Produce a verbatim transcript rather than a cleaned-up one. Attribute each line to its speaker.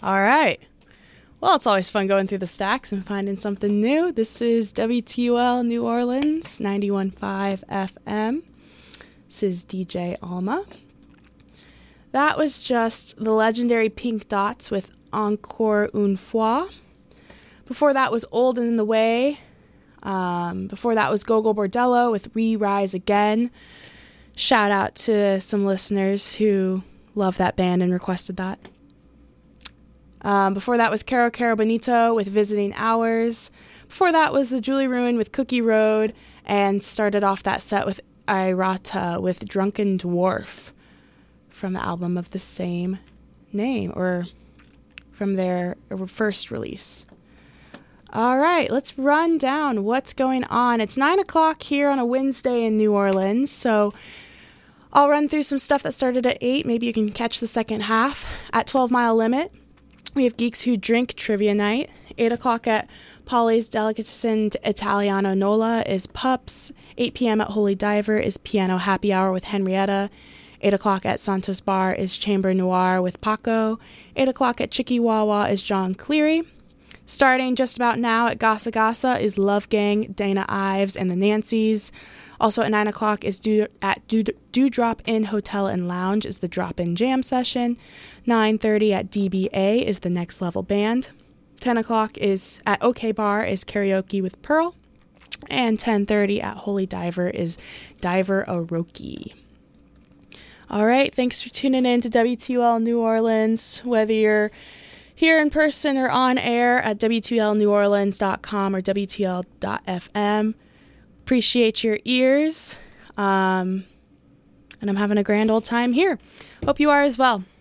Speaker 1: All right. Well, it's always fun going through the stacks and finding something new. This is W T U L New Orleans, ninety-one point five F M. This is D J Alma. That was just the legendary Pink Dots with Encore Une Fois. Before that was Old and in the Way. Um, before that was Gogol Bordello with Re-Rise Again. Shout out to some listeners who love that band and requested that. Um, before that was Caro Caro Bonito with Visiting Hours. Before that was the Julie Ruin with Cookie Road. And started off that set with Irata with Drunken Dwarf from the album of the same name, or from their first release. All right, let's run down what's going on. It's nine o'clock here on a Wednesday in New Orleans, so I'll run through some stuff that started at eight. Maybe you can catch the second half. At twelve Mile Limit, we have Geeks Who Drink Trivia Night. eight o'clock at Polly's Delicatessen Italiano Nola is Pups. eight p.m. at Holy Diver is Piano Happy Hour with Henrietta. eight o'clock at Santos Bar is Chamber Noir with Paco. eight o'clock at Chicky Wawa is John Cleary. Starting just about now at Gasa Gasa is Love Gang, Dana Ives, and the Nancys. Also at nine o'clock is Dew, at Dew, Dewdrop Inn Hotel and Lounge is the Drop-In Jam Session. nine thirty at D B A is the Next Level Band. ten o'clock is at OK Bar is Karaoke with Pearl. And ten thirty at Holy Diver is Diver Oroki. All right, thanks for tuning in to W T U L New Orleans, whether you're here in person or on air at W T U L New Orleans dot com or W T L dot F M. Appreciate your ears, um, and I'm having a grand old time here. Hope you are as well.